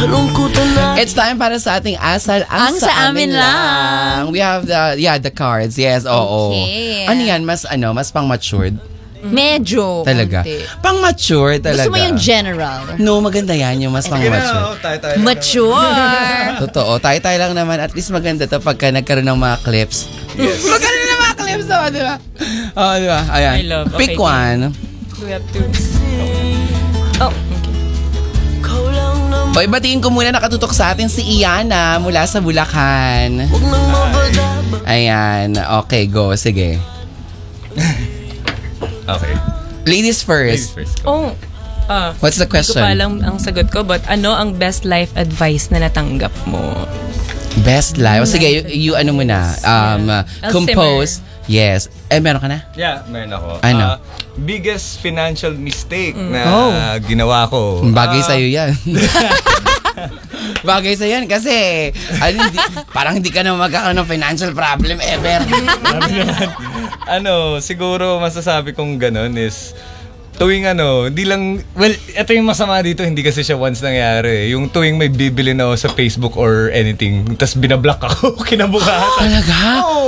It's time para sa ating asal ang sa amin lang. We have the cards. Yes, oo. Okay. Ano yan? Mas pang matured. Medyo. Talaga. Konti. Pang mature talaga. Gusto mo yung general? No, maganda yan. Yung mas pang mature. Mature. Totoo. Tayo lang naman. At least maganda to pagka nagkaroon ng mga clips. Yes. Magkaroon ng mga clips. Di ba? Oo, di ba? Ayan. I love. Pick Okay, one. We have to... Oh, okay. Oy, batiin ko muna nakatutok sa atin si Iana mula sa Bulacan. Ayan. Okay, go. Sige. Okay. Ladies first. Oh, What's the question? Hindi ko pa alam ang sagot ko, but ano ang best life advice na natanggap mo? Best life. Sige, you ano muna. Compose. Yes. Meron ka na? Yeah, meron ako. Ano? Biggest financial mistake na ginawa ko. Bagay sa'yo yan. Bagay sa'yo yan kasi parang hindi ka na magkakaroon ng financial problem ever. Siguro masasabi kong ganun is tuwing hindi lang, well, ito yung masama dito, hindi kasi siya once nangyari. Yung tuwing may bibili na ako sa Facebook or anything, tas binablock ako, kinabukasan. Talaga? Oo.